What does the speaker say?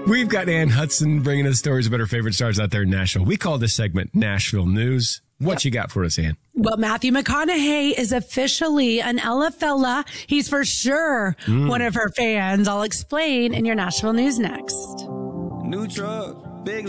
We've got Ann Hudson bringing us stories about her favorite stars out there in Nashville. We call this segment Nashville News. What you got for us, Ann? Well, Matthew McConaughey is officially an Ella fella. He's for sure one of her fans. I'll explain in your Nashville News next. New truck.